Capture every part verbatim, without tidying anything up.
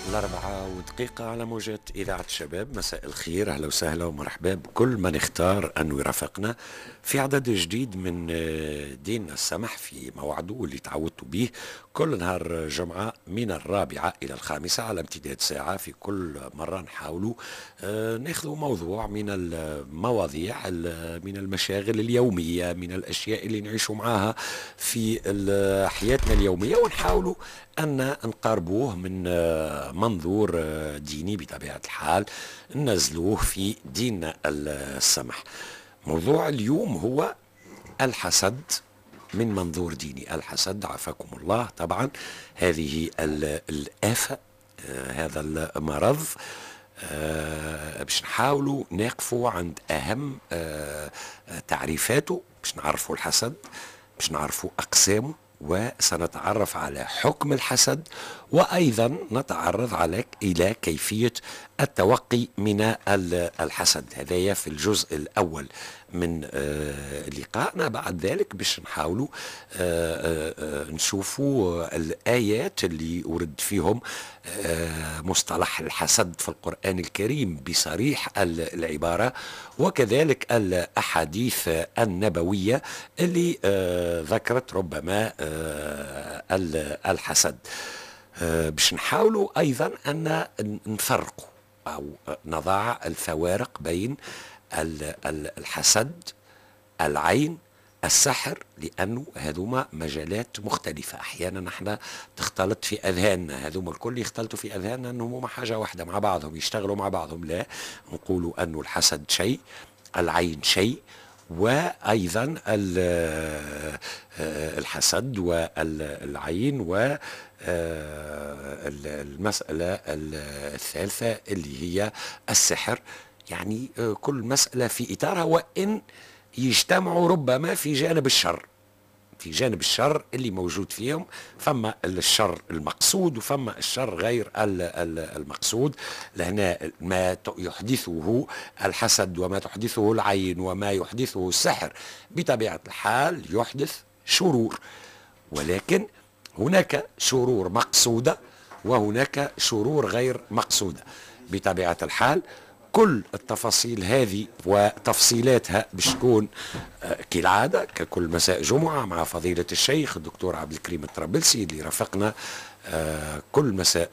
الأربعة ودقيقة على موجات إذاعة الشباب. مساء الخير، أهلا وسهلا ومرحبا بكل من اختار أن يرافقنا في عدد جديد من دين السمح في موعده اللي تعودتوا به كل نهار جمعة من الرابعة إلى الخامسة على امتداد ساعة. في كل مرة نحاولوا ناخذ موضوع من المواضيع، من المشاغل اليومية، من الأشياء اللي نعيش معها في حياتنا اليومية، ونحاولوا أن نقاربوه من منظور ديني بطبيعة الحال، ننزلوه في ديننا السمح. موضوع اليوم هو الحسد من منظور ديني. الحسد عافاكم الله، طبعا هذه الآفة، هذا المرض، أه باش نحاولوا نقفوا عند أهم أه تعريفاته، باش نعرفوا الحسد، باش نعرفوا أقسامه، وسنتعرف على حكم الحسد، وأيضا نتعرض على إلى كيفية التوقي من الحسد. هذا في الجزء الأول من لقائنا. بعد ذلك باش نحاولوا نشوفوا الآيات اللي ورد فيهم مصطلح الحسد في القرآن الكريم بصريح العبارة، وكذلك الأحاديث النبوية اللي ذكرت ربما الحسد. باش نحاولوا أيضا أن نفرق أو نضع الفوارق بين الحسد، العين، السحر، لأنه هذوما مجالات مختلفة. أحيانا احنا تختلط في أذهاننا، هذوما الكل يختلطوا في أذهاننا أنهم حاجة واحدة مع بعضهم، يشتغلوا مع بعضهم. لا، نقولوا أنه الحسد شيء، العين شيء، وأيضا الحسد والعين والمسألة الثالثة اللي هي السحر. يعني كل مسألة في إطارها، وإن يجتمعوا ربما في جانب الشر، في جانب الشر اللي موجود فيهم. فما الشر المقصود وفما الشر غير المقصود. لهنا ما يحدثه الحسد وما تحدثه العين وما يحدثه السحر بطبيعة الحال يحدث شرور، ولكن هناك شرور مقصودة وهناك شرور غير مقصودة بطبيعة الحال. كل التفاصيل هذه وتفصيلاتها بتكون كالعادة ككل مساء جمعة مع فضيلة الشيخ الدكتور عبد الكريم الطرابلسي اللي رافقنا كل مساء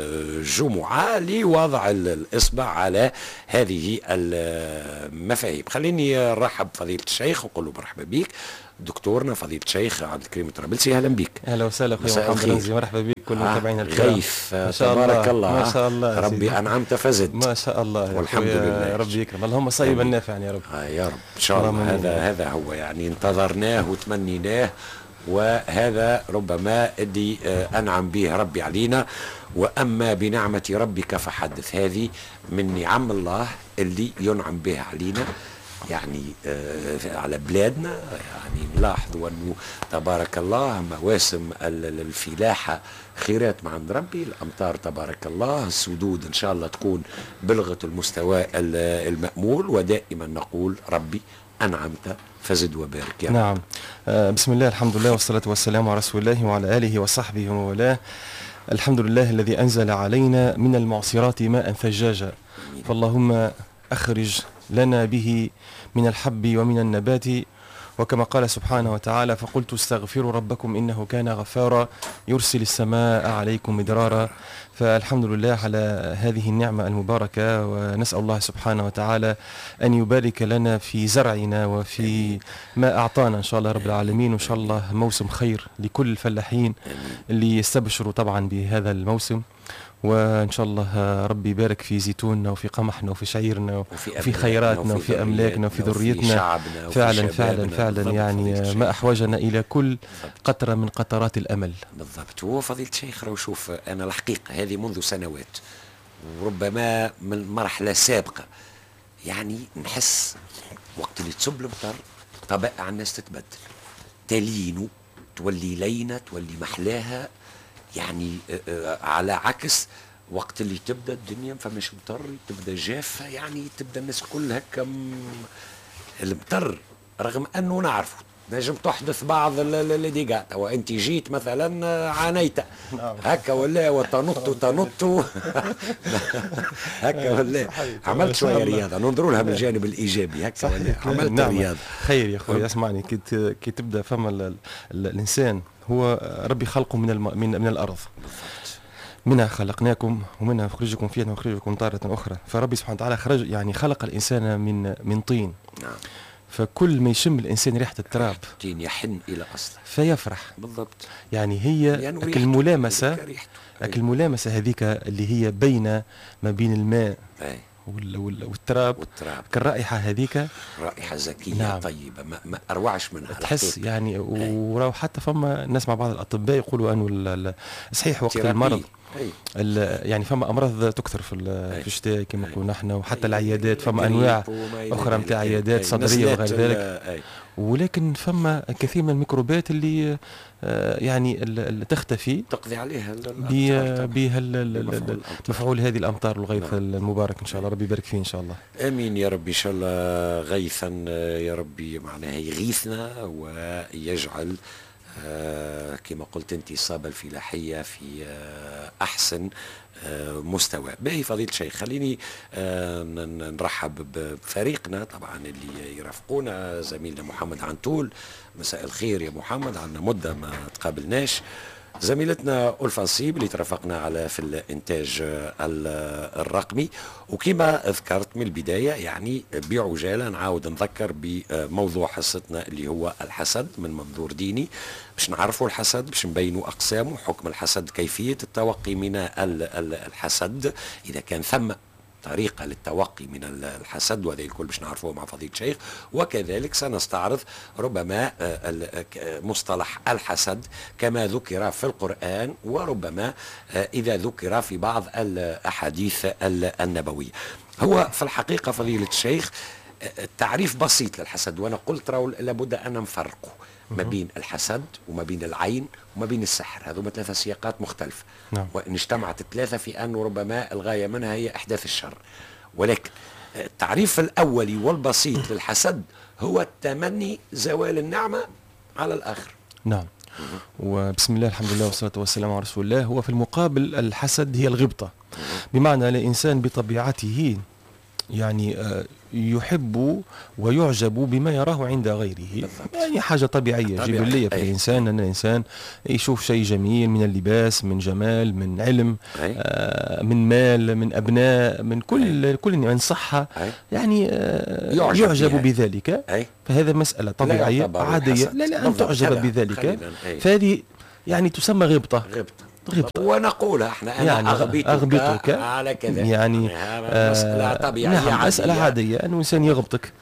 جمعة لوضع الإصبع على هذه المفاهيم. خليني أرحب بفضيلة الشيخ وأقول له مرحبا بك دكتورنا فضيلة الشيخ عبد الكريم الطرابلسي. أهلا بك. أهلا وسهلا أخوي محمد رمزي، مرحبا بك كل متابعينا الكرام. غيث تبارك الله، ما شاء الله، ربي أنعمت فزد ما شاء الله، والحمد لله، ربي يكرم، اللهم صيبا نافعا يا رب. آه يا رب إن شاء الله. هذا هذا هو يعني انتظرناه وتمنيناه، وهذا ربما اللي أنعم به ربي علينا. وأما بنعمة ربك فحدث، هذه من نعم الله اللي ينعم بها علينا يعني آه على بلادنا. يعني نلاحظ أنه تبارك الله مواسم الفلاحة خيرات من عند ربي، الأمطار تبارك الله، السدود إن شاء الله تكون بلغت المستوى المأمول، ودائما نقول ربي أنعمت فزد وبارك. يعني نعم. آه بسم الله، الحمد لله، والصلاة والسلام على رسول الله وعلى آله وصحبه وموالاه. الحمد لله الذي أنزل علينا من المعصرات ماء ثجاجا، فاللهم أخرج لنا به من الحب ومن النبات، وكما قال سبحانه وتعالى: فقلت استغفروا ربكم إنه كان غفارا يرسل السماء عليكم مدرارا. فالحمد لله على هذه النعمة المباركة، ونسأل الله سبحانه وتعالى أن يبارك لنا في زرعنا وفي ما أعطانا إن شاء الله رب العالمين. وإن شاء الله موسم خير لكل الفلاحين اللي يستبشروا طبعا بهذا الموسم، وإن شاء الله ربي يبارك في زيتوننا وفي قمحنا وفي شعيرنا وفي, وفي خيراتنا وفي أملاكنا وفي ذريتنا. فعلا فعلا فعلا يعني ما أحوجنا إلى كل قطرة من قطرات الأمل. بالضبط. هو فضيلة الشيخ لو شوف أنا الحقيقة هذه منذ سنوات، وربما من مرحلة سابقة، يعني نحس وقت اللي تصب المطر طبائع الناس تتبدل، تلينو تولي لينة تولي محلاها، يعني على عكس وقت اللي تبدا الدنيا فمش مطر تبدا جافه، يعني تبدا الناس كلها كم المطر، رغم انه نعرفه نجم تحدث بعض الليديغات. وانت جيت مثلا عانيت هكا ولا وتنط تنط هكا ولا عملت شويه رياضه، ننظروا لها من الجانب الايجابي هكا ولا عملت نعم. رياضه. خير يا اخوي، اسمعني، كي كي تبدا فما ال ال الانسان هو ربي خلقه من الم من, من الارض، منها خلقناكم ومنها نخرجكم فيها ونخرجكم تارة أخرى. فربي سبحانه وتعالى خرج يعني خلق الإنسان من من طين. نعم. فكل ما يشم الإنسان ريحة التراب الطين يحن إلى أصله فيفرح. بالضبط. يعني هي يعني الملامسة الملامسة هذيك اللي هي بين ما بين الماء أي. والتراب والتراب كالرائحة هذيك، رائحة زكية. نعم. طيبة ما, ما أروعش منها تحس يعني. وراو حتى فما الناس مع بعض الأطباء يقولوا أنه صحيح وقت المرض يعني فما أمراض تكثر في في الشتاء كما نقولوا نحن، وحتى العيادات فما أنواع أخرى نتاع عيادات صدرية وغير ذلك، ولكن فما كثير من الميكروبات اللي يعني اللي تختفي تقضي عليها بمفعول هذه الأمطار والغيث المبارك إن شاء الله. ربي يبارك فيه إن شاء الله. آمين يا ربي. إن شاء الله غيثا يا ربي معناها يغيثنا ويجعل آه كما قلت انت الإصابة الفلاحية في آه أحسن آه مستوى. باهي فضيلة الشيخ، خليني آه نرحب بفريقنا طبعا اللي يرافقونا. زميلنا محمد عنتول، مساء الخير يا محمد، عنا مدة ما تقابلناش. زميلتنا ألفا نصيب اللي ترافقنا على في الإنتاج الرقمي. وكما ذكرت من البداية يعني بعجالة نعاود نذكر بموضوع حصتنا اللي هو الحسد من منظور ديني، باش نعرفوا الحسد، باش نبينوا أقسامه، حكم الحسد، كيفية التوقي من الحسد إذا كان ثم طريقة للتوقي من الحسد، وهذا الكل باش نعرفوه مع فضيلة الشيخ. وكذلك سنستعرض ربما مصطلح الحسد كما ذكر في القرآن، وربما إذا ذكر في بعض الأحاديث النبوية. هو في الحقيقة فضيلة الشيخ تعريف بسيط للحسد، وأنا قلت لابد أن نفرقه ما بين الحسد وما بين العين وما بين السحر. هذوما ثلاثة سياقات مختلفة. نعم. وإن اجتمعت الثلاثة في أنه ربما الغاية منها هي إحداث الشر. ولكن التعريف الأولي والبسيط للحسد هو التمني زوال النعمة على الآخر. نعم. وبسم الله الحمد لله والصلاة والسلام على رسول الله. هو في المقابل الحسد هي الغبطة، بمعنى الإنسان بطبيعته يعني يحب ويعجب بما يراه عند غيره. يعني حاجة طبيعية جبلية في الإنسان، أن الإنسان يشوف شيء جميل من اللباس، من جمال، من علم، آه من مال، من أبناء، من كل أي. كل من صحة، يعني آه يعجب, يعجب بذلك. أي. فهذا مسألة طبيعية عادية. لا لا أن تعجب بذلك، فهذه يعني تسمى غبطة. غبطة. غبطة. ونقولها احنا أنا يعني أغبطك, أغبطك على كذا، يعني آه مسألة طبيعية. نعم عادية. مسألة عادية أنه إنسان يغبطك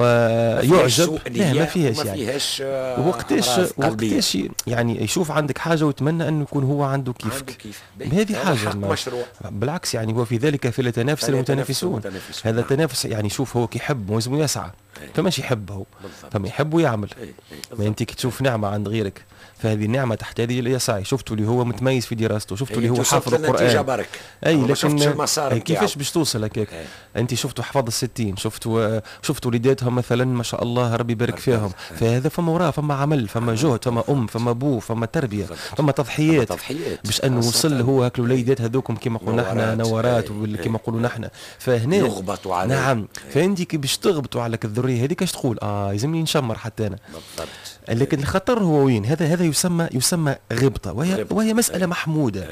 ويعجب. لا ما فيهاش يعني فيهاش وقتاش وقتاش يعني يشوف عندك حاجة ويتمنى أنه يكون هو عنده كيفك. كيف. هذه حاجة مشروع. بالعكس يعني هو في ذلك فليتنافس المتنافسون. هذا تنافس يعني شوف هو كيحب لازم يسعى، فماش يحبه فما يحب ويعمل. ما أنت تشوف نعمة عند غيرك فهذه النعمة تحتاج إلى سعي. شفتوا اللي هو متميز في دراسته، شفتوا اللي هو حافظ القرآن، أي لكن كيفاش باش توصل هكاك؟ أنت شفتوا حفظ الستين، شفتوا شفتوا وليداتهم مثلا ما شاء الله ربي يبارك فيهم، فهذا فما وراه فما عمل، فما جهد، فما أم، فما أبوه، فما تربية، فما تضحيات باش أنه وصل هو هاك الوليدات هذوكم كما قلنا نحن نورات كما نقولوا نحن. فهنا يغبطوا على نعم. فأنت كي باش تغبطوا على الذرية هذيك اش تقول؟ آه يلزمني نشمر حتى أنا. لكن الخطر هو وين؟ هذا هذا يسمى يسمى غبطة، وهي وهي مسألة محمودة.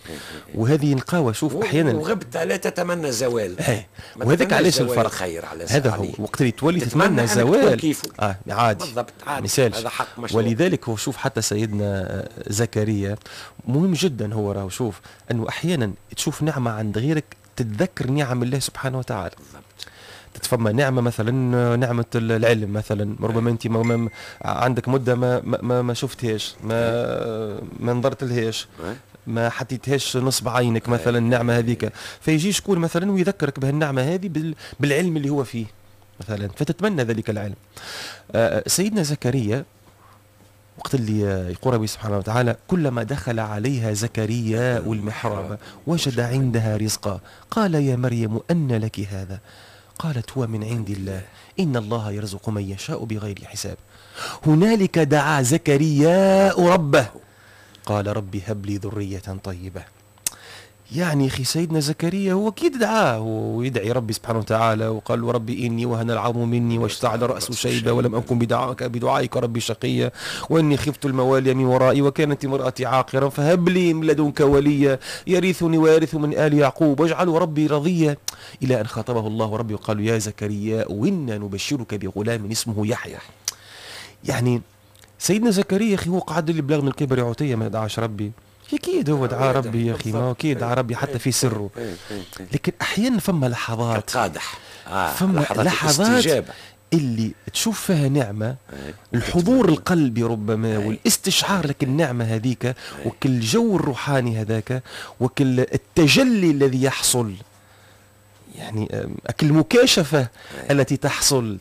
وهذه نلقاوها شوف احيانا. وغبطة لا تتمنى زوال. وهذاك علاش الفرق خير على هذا هو وقت اللي تولي تتمنى زوال اه عادي بالضبط عادي. مثال هذا حق مشروع. ولذلك هو شوف حتى سيدنا زكريا مهم جدا. هو راهو شوف انه احيانا تشوف نعمة عند غيرك تتذكر نعم الله سبحانه وتعالى. تتفهم نعمة مثلا نعمة العلم مثلا، ربما انت ما ما عندك مدة ما ما ما شفتهاش، ما ما نظرت لهاش، ما حطيتهاش نصب عينك مثلا النعمة هذيك، فيجي شكون مثلا ويذكرك بهالنعمة هذه بالعلم اللي هو فيه مثلا، فتتمنى ذلك العلم. سيدنا زكريا وقت اللي يقول ربي سبحانه وتعالى كلما دخل عليها زكريا المحراب وجد عندها رزقا قال يا مريم أن لك هذا قالت هو من عند الله إن الله يرزق من يشاء بغير حساب. هنالك دعا زكرياء ربه قال ربي هب لي ذرية طيبة. يعني أخي سيدنا زكريا هو أكيد دعاه ويدعي ربي سبحانه وتعالى وقال له ربي إني وهن العظم مني واشتعل رأس شيبة ولم أكن بدعائك بدعائك ربي شقيا وإني خفت الموالي من ورائي وكانت امرأتي عاقرا فهب لي من لدنك وليا يرثني ويرث من آل يعقوب واجعله ربي رضيا، إلى أن خاطبه الله ربي وقال يا زكريا وإنا نبشرك بغلام اسمه يحيى. يعني سيدنا زكريا أخي هو قعد اللي بلغ من الكبر عتية ما دعاش ربي، اكيد هو دعا ربي يا اخي، ما اكيد دعا ربي حتى في سره، لكن احيانا فما لحظات قادح آه فما لحظات, لحظات الاستجابة اللي تشوف فيها نعمة، الحضور القلبي ربما والاستشعار لك النعمة هذيك وكل الجو الروحاني هذاك وكل التجلي الذي يحصل، يعني أكل المكاشفة التي تحصل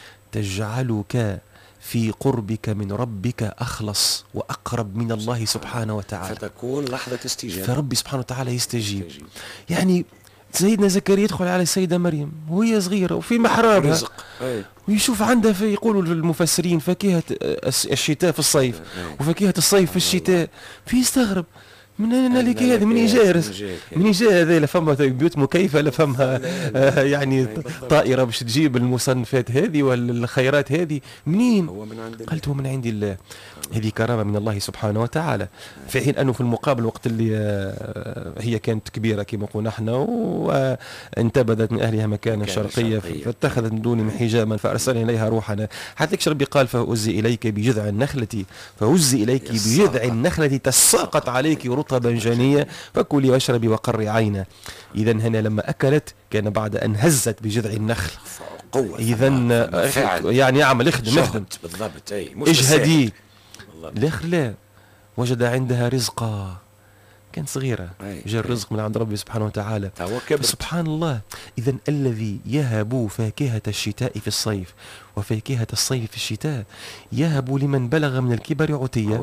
تجعلك في قربك من ربك أخلص وأقرب من الله سبحانه وتعالى، فتكون لحظة استجابة، فربي سبحانه وتعالى يستجيب. يستجيب. يعني سيدنا زكريا يدخل على السيدة مريم وهي صغيرة وفي محرابها ويشوف عندها في يقولوا المفسرين فاكهة الشتاء في الصيف وفاكهة الصيف في الشتاء، فيستغرب من أين لك هذا، من يجارس من يجا هذا، لا فما بيوت مكيفة لا فما آه يعني طائرة باش تجيب المصنفات هذه والخيرات هذه منين؟ هو من عند قلت هو من عند الله. هذه كرامة من الله سبحانه وتعالى، في حين أنه في المقابل وقت اللي آه هي كانت كبيرة كما قلنا نحن وانتبذت من أهلها مكانا شرقية فاتخذت من دونهم حجابا فأرسلنا إليها روحنا، حتى ربي قال فهزي إليك بجذع النخلة فهزي إليك بجذع النخلة تساقط عليك رطبا جنيا فكلي واشربي وقري عينا. إذا هنا لما أكلت كان بعد أن هزت بجذع النخل إذا يعني يعمل اخدم اخدم بالضبط اي اجهدي. الاخر لا وجد عندها رزقا، كانت صغيرة جاء الرزق من عند ربي سبحانه وتعالى سبحان الله. إذا الذي يهب فاكهة الشتاء في الصيف وفاكهة الصيف في الشتاء يهب لمن بلغ من الكبر عتية،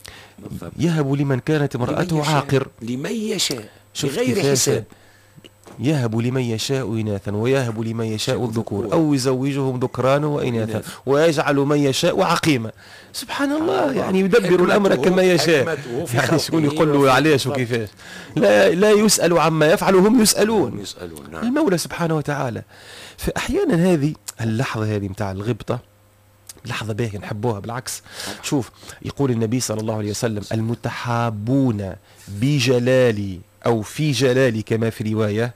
يهب لمن كانت امرأته عاقر لمن يشاء بغير حساب، يهب لمن يشاء إناثا ويهب لمن يشاء الذكور أو يزوجهم ذكرانا وإناثا ويجعل من يشاء عقيما. سبحان الله، يعني يدبر الأمر كما يشاء. يعني شكون يقول له علاش وكيفاش؟ لا لا يسأل عما يفعل وهم يسألون. يسألون نعم. المولى سبحانه وتعالى. فأحيانا هذه اللحظة هذه متاع الغبطة لحظة باهية نحبوها بالعكس. شوف يقول النبي صلى الله عليه وسلم المتحابون بجلالي أو في جلالي كما في رواية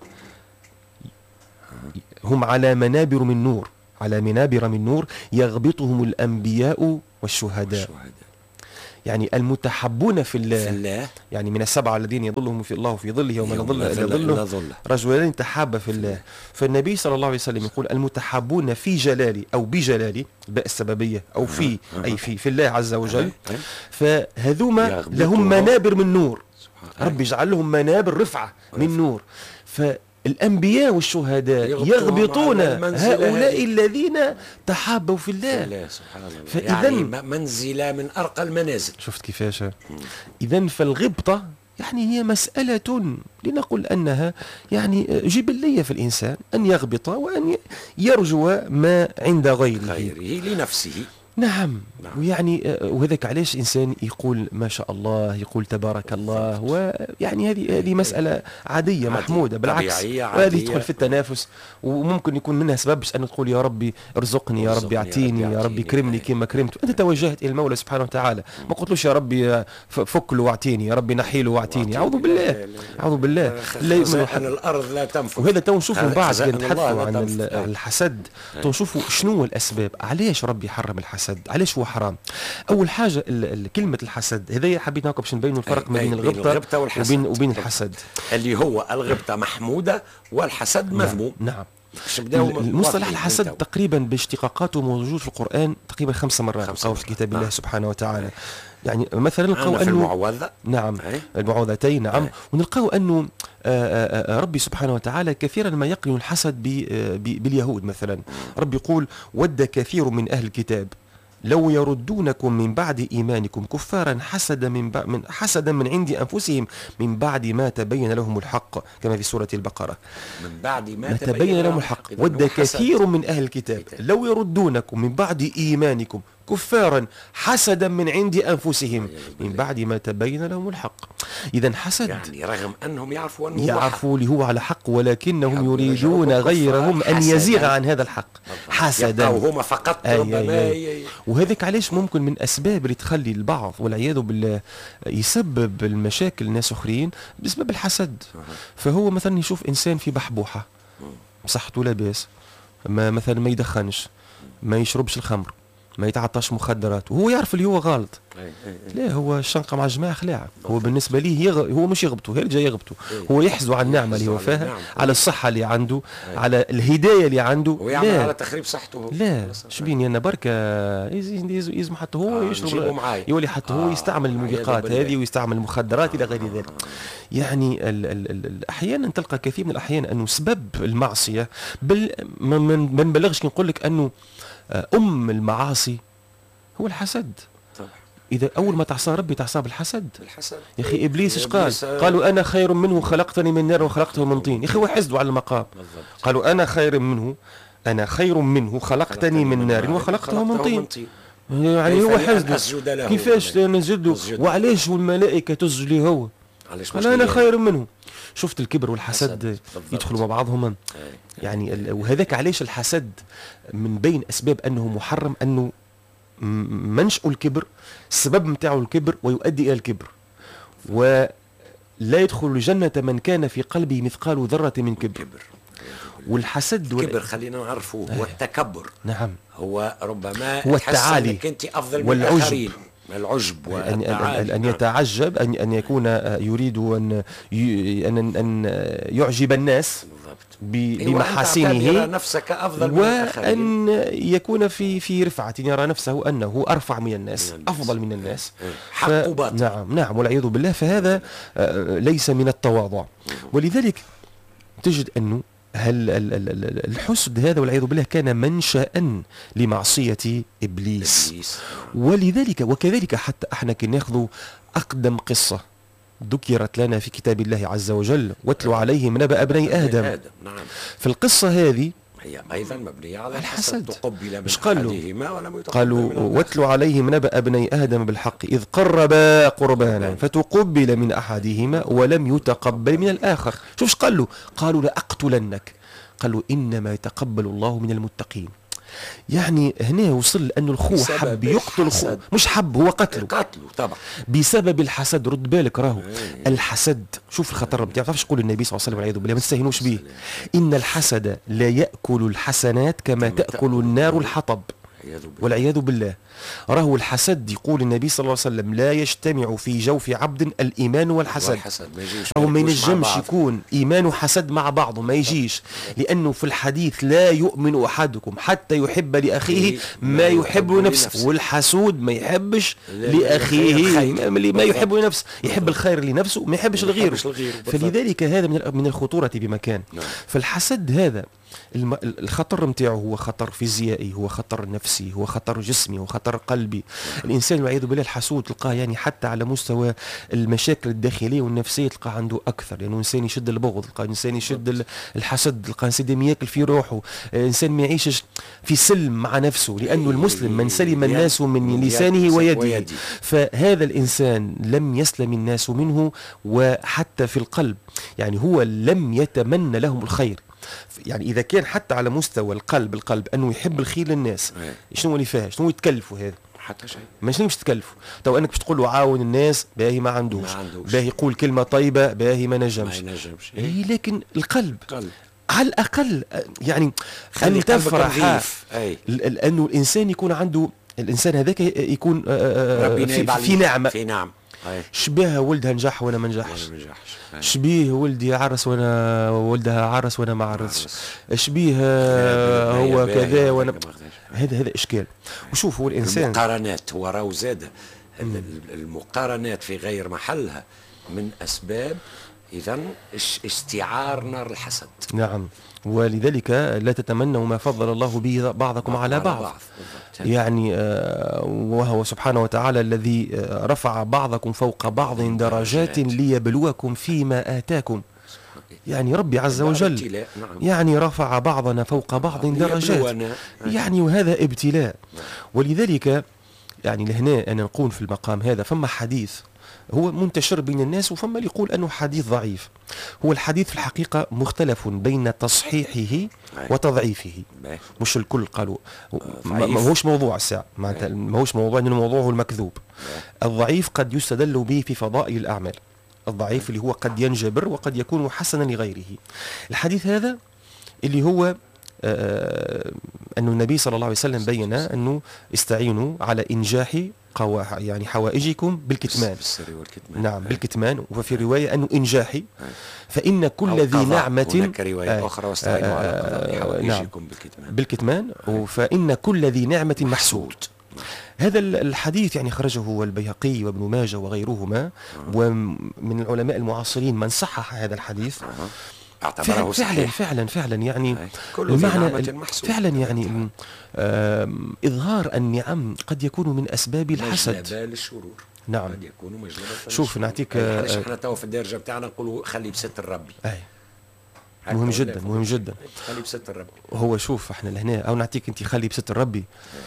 هم على منابر من نور، على منابر من نور يغبطهم الأنبياء والشهداء. يعني المتحبون في الله, في الله يعني من السبعة الذين يظلهم في الله في ظله يوم لا ظل إلا ظله رجلان تحابا في الله. فالنبي صلى الله عليه وسلم يقول المتحبون في جلالي أو بجلالي باء السببية أو في أي في في الله عز وجل، فهذوما لهم منابر من نور، ربي يجعل لهم منابر رفعة من نور. فالأنبياء والشهداء يغبطون هؤلاء الذين تحابوا في الله. فإذا يعني منزلة من أرقى المنازل. شفت كيفاش؟ إذن فالغبطة يعني هي مسألة لنقول أنها يعني جبلية في الإنسان أن يغبط وأن يرجو ما عند غيره, غيره لنفسه. نعم. نعم. ويعني وهذاك علاش إنسان يقول ما شاء الله، يقول تبارك الله، ويعني هذه هذه مسألة عادية محمودة بالعكس، وهذه تدخل في التنافس وممكن يكون منها سبب باش أن تقول يا ربي ارزقني يا ربي اعطيني يا ربي كرمني كما كرمت. أنت توجهت إلى المولى سبحانه وتعالى، ما قلتلوش يا ربي فك له واعطيني، يا ربي نحي له واعطيني. أعوذ بالله أعوذ بالله. لا يؤمن الأرض لا تنفذ. وهذا تو نشوفوا بعد نتحدثوا عن الحسد، تو نشوفوا شنو الأسباب علاش ربي حرم الحسد، علاش هو حرام. اول حاجه كلمه الحسد هذا حبيت ناقب باش نبينوا الفرق ما بين الغبطه وبين وبين الحسد، اللي هو الغبطه محموده والحسد مذموم. نعم. المصطلح الحسد تقريبا باشتقاقاته موجود في القرآن تقريبا خمس مرات خمسة في كتاب الله سبحانه وتعالى. يعني مثلا نلقاو انه المعوذة نعم أي. المعوذتين نعم أي. ونلقاو انه آآ آآ ربي سبحانه وتعالى كثيرا ما يقرن الحسد باليهود. مثلا ربي يقول ود كثير من اهل الكتاب لو يردونكم من بعد إيمانكم كفارا حسدا من, من حسدا من عند أنفسهم من بعد ما تبين لهم الحق، كما في سورة البقرة. من بعد ما, ما تبين لهم الحق ود كثير من أهل الكتاب لو يردونكم من بعد إيمانكم كفارا حسدا من عند أنفسهم من بعد ما تبين لهم الحق. إذا حسد يعني رغم أنهم يعرفوا أنه يعرفوا اللي هو على حق، ولكنهم يريدون غيرهم أن يزيغ عن هذا الحق حسدا، وهما فقط أي ربما أي أي. وهذاك علاش ممكن من أسباب اللي تخلي البعض والعياذ بالله يسبب المشاكل الناس أخرين بسبب الحسد. فهو مثلا يشوف إنسان في بحبوحة صحته لاباس، ما مثلا ما يدخنش، ما يشربش الخمر، ما يتعطاش مخدرات، وهو يعرف اللي هو غلط. أي أي أي. لا هو الشنقة مع الجماعة خلاعة، هو بالنسبة ليه يغ... هو مش يغبطه، هي اللي جاي يغبطه، هو يحزو على النعمة اللي هو فيها، على الصحة اللي عنده، أي. على الهداية اللي عنده، ويعمل على تخريب صحته. لا شبيني أنا بركة يزم حتى هو آه يشرب يولي حتى هو آه يستعمل الموبقات هذه ويستعمل المخدرات إلى غير ذلك. يعني ال ال ال أحيانا تلقى كثير من الأحيان أنه سبب المعصية بل ما نبلغش نقول لك أنه أم المعاصي هو الحسد. طبعا. إذا أول ما تعصى ربي تعصى بالحسد. الحسد. يا أخي إبليس إيش قال؟ قالوا أنا خير منه خلقتني من نار وخلقته من طين. يا أخي هو حسدوا على المقام. بالضبط. قالوا أنا خير منه أنا خير منه خلقتني من نار وخلقته من طين. يعني هو حسد. كيفاش نسجد له؟ وعلاش والملائكة تسجد له هو؟ قال أنا خير منه. شفت الكبر والحسد يدخلوا مع بعضهم. يعني وهذاك علاش الحسد من بين أسباب أنه محرم، أنه منشأ الكبر السبب متاعه الكبر ويؤدي إلى الكبر، ولا يدخل الجنة من كان في قلبه مثقال ذرة من كبر. والحسد الكبر خلينا نعرفه هو التكبر. نعم. هو ربما هو التعالي أنت أفضل من الآخرين. العجب أن, أن, أن يتعجب، أن, أن يكون يريد أن, أن, أن يعجب الناس بمحاسنه، نفسك أفضل من وأن يكون في في رفعة، يرى نفسه أنه أرفع من الناس، أفضل من الناس. حق وباطل. نعم نعم والعياذ بالله. فهذا ليس من التواضع. ولذلك تجد أنه هل الحسد هذا والعياذ بالله كان منشأ لمعصية إبليس. ولذلك وكذلك حتى احنا كنا ناخذ أقدم قصة ذكرت لنا في كتاب الله عز وجل، واتلوا عليهم نبأ ابني آدم. نعم. في القصة هذه هي أيضا مبنية على الحسد. تقبل من أحدهما ولم يتقبل. قالوا واتلوا عليهم نبأ ابني آدم بالحق إذ قربا قربانا فتقبل من أحدهما ولم يتقبل من الآخر. شوفش قالوا؟ قالوا لأقتلنك. قالوا إنما يتقبل الله من المتقين. يعني هنا وصل أنه الخو حب يقتل الخو، مش حب هو قتله. قتله طبعا بسبب الحسد. رد بالك راهو الحسد، شوف الخطر. ما تعرفش يقول النبي صلى الله عليه وسلم والعياذ بالله، ما تستهينوش به، إن الحسد لا يأكل الحسنات كما تأكل النار الحطب والعياذ بالله. راهو الحسد يقول النبي صلى الله عليه وسلم لا يجتمع في جوف عبد الإيمان والحسد. راهو ما ينجمش يكون إيمان وحسد مع بعضه، ما يجيش، لأنه في الحديث لا يؤمن أحدكم حتى يحب لأخيه ما يحب لنفسه، والحسود ما يحبش لأخيه ما يحب لنفسه، يحب الخير لنفسه ما يحبش لغيره. فلذلك هذا من الخطورة بمكان. فالحسد هذا الخطر متاعه هو خطر فيزيائي، هو خطر نفسي، هو خطر جسمي، هو خطر قلبي. الإنسان والعياذ بالله الحسود تلقاه يعني حتى على مستوى المشاكل الداخلية والنفسية تلقاه عنده أكثر. يعني إنسان يشد البغض، تلقاه إنسان يشد الحسد، تلقاه إنسان ياكل في روحه، إنسان ما يعيشش في سلم مع نفسه، لأنه المسلم من سلم الناس من لسانه ويده. فهذا الإنسان لم يسلم الناس منه، وحتى في القلب يعني هو لم يتمنى لهم الخير. يعني إذا كان حتى على مستوى القلب القلب أنه يحب الخير للناس، شنو اللي فيها؟ شنو يتكلفوا هذا؟ حتى شيء. ما شنو مش تكلفوا؟ تو أنك باش تقول له عاون الناس باهي ما عندوش، باهي يقول كلمة طيبة باهي ما نجمش. ما ينجمش. إيه لكن القلب قلب. على الأقل يعني أن تفرح أنه الإنسان يكون عنده، الإنسان هذاك يكون في, في نعمة في نعم. شبيه ولدها نجح وانا ما نجحش، شبيه ولدي عرس وانا ولدها عرس وانا ما عرسش، شبيه هو كذا وانا هذا هذا اشكال. وشوف هو الانسان المقارنات، هو راهو زاد المقارنات في غير محلها من اسباب إذا استعار نار الحسد. نعم، ولذلك لا تتمنوا ما فضل الله به بعضكم على بعض, بعض. يعني وهو سبحانه وتعالى الذي رفع بعضكم فوق بعض درجات ليبلوكم فيما آتاكم. يعني ربي عز وجل يعني رفع بعضنا فوق بعض درجات، يعني وهذا ابتلاء. ولذلك يعني لهنا أنا نقول في المقام هذا فما حديث هو منتشر بين الناس وفما اللي يقول أنه حديث ضعيف. هو الحديث في الحقيقة مختلف بين تصحيحه وتضعيفه، مش الكل قالوا ما هوش موضوع الساعة، ما هوش موضوع أنه موضوعه المكذوب. الضعيف قد يستدل به في فضائل الأعمال، الضعيف اللي هو قد ينجبر وقد يكون حسنا لغيره. الحديث هذا اللي هو آه أن النبي صلى الله عليه وسلم بين أنه استعينوا على إنجاح يعني حوائجكم بالكتمان. بالسر والكتمان. نعم بالكتمان. وفي رواية أنه إنجاحي، فإن كل ذي نعمة هناك رواية آه أخرى واستعينوا على قضاء حوائجكم نعم بالكتمان بالكتمان آه. فإن كل ذي نعمة محسود. هذا الحديث يعني خرجه البيهقي وابن ماجه وغيرهما، آه. ومن العلماء المعاصرين من صحح هذا الحديث، آه. اعتبره فعلا فعلا فعلا يعني المعنى فعلا يعني إظهار النعم قد يكون من أسباب الحسد. مجلبة للشرور. نعم. قد يكون مجلبة. شوف نعطيك يعني احنا تو في الدرجة بتاعنا نقولوا خلي بستر ربي. أي. مهم جدا مهم جدا. خلي بستر ربي. هو شوف احنا لهنا أو نعطيك أنت خلي بستر ربي.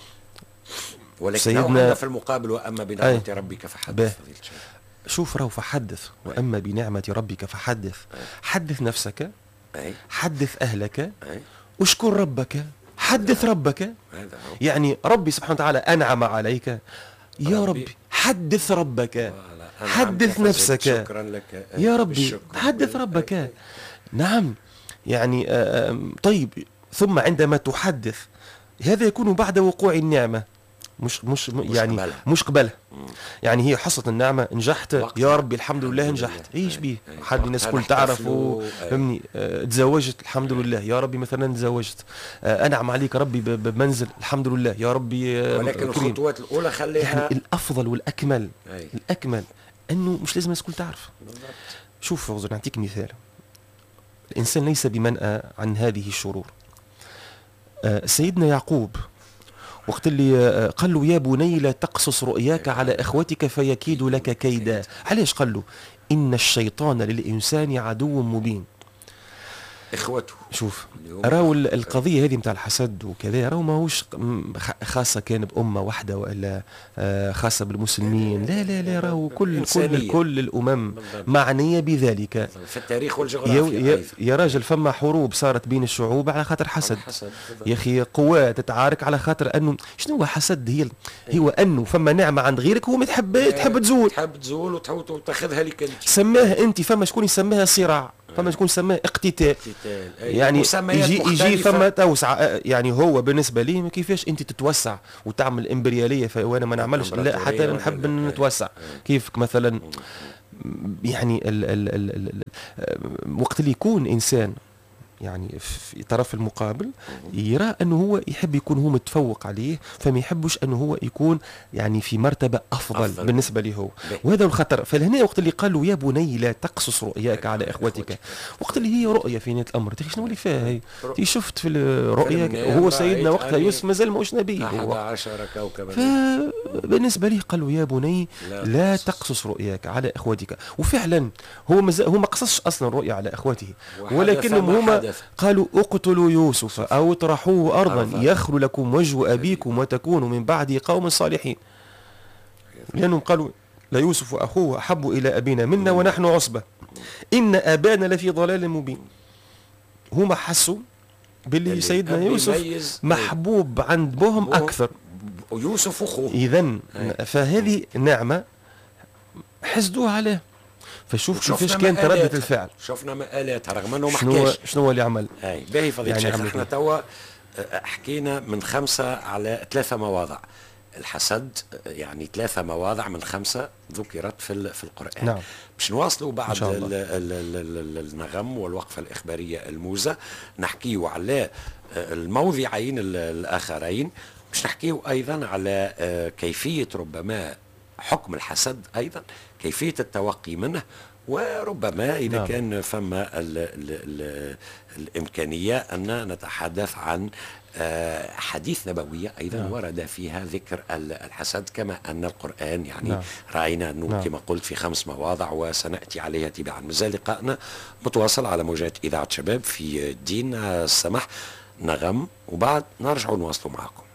ولكن سيدنا في المقابل وأما بنعمة ربك فحدث. شوف راهو فحدث، وأما بنعمة ربك فحدث. حدث نفسك، حدث أهلك، اشكر ربك، حدث ربك. يعني ربي سبحانه وتعالى أنعم عليك، يا ربي حدث ربك، حدث نفسك، يا ربي حدث ربك. نعم يعني طيب، ثم عندما تحدث هذا يكون بعد وقوع النعمة، مش مش يعني قبلها. مش قبلها. يعني هي حصلت النعمة، نجحت يا ربي الحمد لله نجحت، ايش بيه حد الناس كل تعرفوا فهمني. اه تزوجت الحمد لله يا ربي مثلا تزوجت، اه انعم عليك ربي بمنزل الحمد لله يا ربي. اه ولكن الخطوات الاولى خليها يعني الافضل والاكمل أي. الاكمل انه مش لازم الناس كل تعرف. بالضبط. شوف نعطيك مثال، الانسان ليس بمنأى عن هذه الشرور. اه سيدنا يعقوب وقت اللي قال له يا بني لا تقصص رؤياك على اخوتك فيكيد لك كيدا. علاش قال له؟ ان الشيطان للانسان عدو مبين. اخوته. شوف راهو القضيه هذه نتاع الحسد وكذا راهو ماهوش خاصه كان بامه واحده ولا خاصه بالمسلمين، لا لا لا راهو كل كل كل الامم معنيه بذلك في التاريخ والجغرافيا. يا, يا راجل فما حروب صارت بين الشعوب على خاطر حسد. يا اخي قوات تتعارك على خاطر انه شنو هو حسد؟ هي هو انه فما نعمه عند غيرك هو ما تحب تحب تزول تحب تزول وتاخذها لك انت. سماه انت فما شكون يسميها صراع، فما شكون سماه اقتتال. يعني يجي يجي فما توسع. يعني هو بالنسبه لي كيفاش انت تتوسع وتعمل امبرياليه وانا ما نعملش، لا حتى نحب نتوسع. كيف مثلا يعني ال ال ال ال وقت اللي يكون انسان يعني في طرف المقابل يرى انه هو يحب يكون هو متفوق عليه، فما يحبش انه هو يكون يعني في مرتبه افضل, أفضل. بالنسبه له هو، وهذا الخطر. فلهنا وقت اللي قالوا يا بني لا تقصص رؤياك على اخوتك، وقت اللي هي رؤيه في نهايه الامر تخي شنو اللي فيها هي؟ تي شفت في الرؤيه وهو سيدنا وقتها يوسف مازال ماهوش نبي، أحد عشر كوكبا. فبالنسبه لي قالوا يا بني لا, لا تقصص رؤياك على اخوتك. وفعلا هو مز... هو ما قصصش اصلا الرؤيا على اخوته، ولكنهم هما قالوا اقتلوا يوسف أو اطرحوه أرضا يخل لكم وجه أبيكم وتكونوا من بعده قوم صالحين. لأنهم قالوا ليوسف أخوه أحب إلى أبينا منا ونحن عصبة إن أبانا لفي ضلال مبين. هما حسوا باللي سيدنا يوسف محبوب عند بهم أكثر، ويوسف أخوه. إذن فهذه نعمة حسدوها عليه. فشوف كيفاش كانت ردة الفعل. شفنا مآلاتها رغم انه ما حكاش شنو هو اللي عمل. اي باهي فضيلة الشيخ، يعني احنا توا حكينا من خمسة على ثلاثة مواضع الحسد، يعني ثلاثة مواضع من خمسة ذكرت في في القرآن. نعم. باش نواصلوا بعد النغم والوقفة الإخبارية الموزة نحكيوا على الموضعين الآخرين، باش نحكيوا أيضا على كيفية ربما حكم الحسد، أيضا كيفية التوقي منه، وربما إذا نعم. كان فما ال ال ال الإمكانية أن نتحدث عن آه، حديث نبوية أيضا نعم. ورد فيها ذكر ال- الحسد، كما أن القرآن يعني نعم. رأينا أنه نعم. كما قلت في خمس مواضع وسنأتي عليها تباعا. مازال لقائنا متواصل على موجات إذاعة شباب في دين السمح، نغم وبعد نرجع نواصل معكم.